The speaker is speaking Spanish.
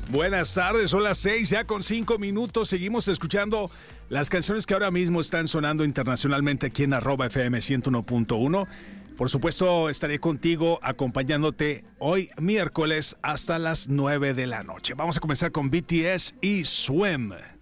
Buenas tardes, son las 6 ya con 5 minutos. Seguimos escuchando las canciones que ahora mismo están sonando internacionalmente aquí en @FM 101.1. Por supuesto, estaré contigo acompañándote hoy miércoles hasta las 9 de la noche. Vamos a comenzar con BTS y Swim.